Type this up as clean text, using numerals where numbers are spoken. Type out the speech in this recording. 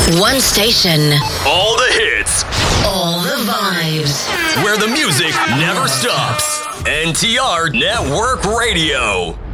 One station. All the hits. All the vibes. Where the music never stops. NTR Network Radio.